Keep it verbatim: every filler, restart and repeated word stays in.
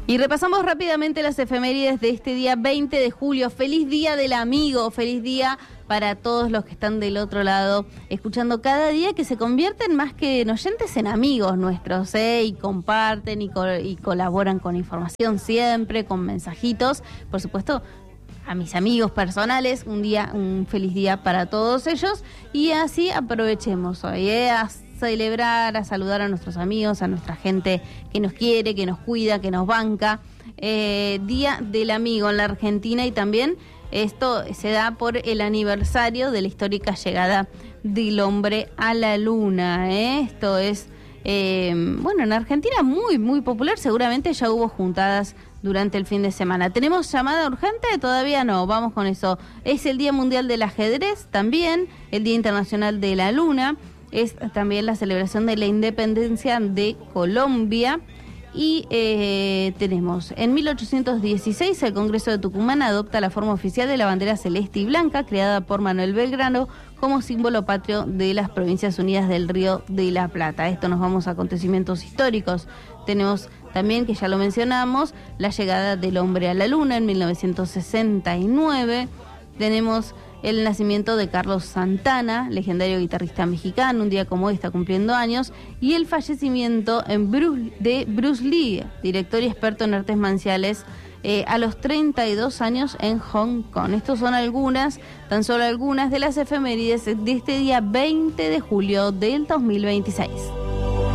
Y repasamos rápidamente las efemérides de este día veinte de julio. Feliz día del amigo, feliz día para todos los que están del otro lado, escuchando cada día, que se convierten más que en oyentes en amigos nuestros, ¿eh? Y comparten y, co- y colaboran con información siempre, con mensajitos. Por supuesto, a mis amigos personales, un día, un feliz día para todos ellos. Y así aprovechemos hoy, ¿eh? A celebrar, a saludar a nuestros amigos, a nuestra gente que nos quiere, que nos cuida, que nos banca. Eh, Día del Amigo en la Argentina, y también esto se da por el aniversario de la histórica llegada del hombre a la luna, ¿eh? Esto es, eh, bueno, en Argentina muy, muy popular. Seguramente ya hubo juntadas durante el fin de semana. ¿Tenemos llamada urgente? Todavía no, vamos con eso. Es el Día Mundial del Ajedrez también, el Día Internacional de la Luna. Es también la celebración de la independencia de Colombia. Y eh, tenemos, en mil ochocientos dieciséis, el Congreso de Tucumán adopta la forma oficial de la bandera celeste y blanca, creada por Manuel Belgrano, como símbolo patrio de las Provincias Unidas del Río de la Plata. Esto nos vamos a acontecimientos históricos. Tenemos también, que ya lo mencionamos, la llegada del hombre a la luna en mil novecientos sesenta y nueve. Tenemos el nacimiento de Carlos Santana, legendario guitarrista mexicano, un día como hoy está cumpliendo años, y el fallecimiento en Bruce, de Bruce Lee, director y experto en artes marciales, eh, a los treinta y dos años en Hong Kong. Estos son algunas, tan solo algunas de las efemérides de este día veinte de julio del dos mil veintiséis.